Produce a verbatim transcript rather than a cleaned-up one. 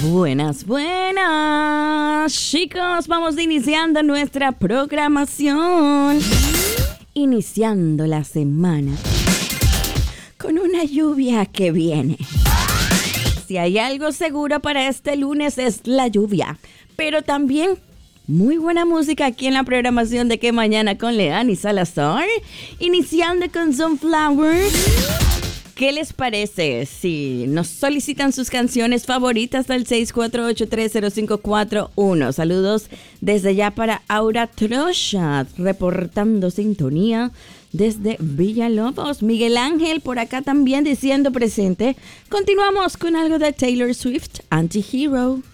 Buenas, buenas, chicos, vamos iniciando nuestra programación. Iniciando la semana con una lluvia que viene. Si hay algo seguro para este lunes es la lluvia, pero también muy buena música aquí en la programación de Que Mañana con Leani Salazar, iniciando con Sunflower. ¿Qué les parece si nos solicitan sus canciones favoritas al seis cuatro ocho tres cero cinco cuatro uno? Saludos desde ya para Aura Trochat, reportando sintonía desde Villalobos. Miguel Ángel por acá también diciendo presente. Continuamos con algo de Taylor Swift, Anti-Hero.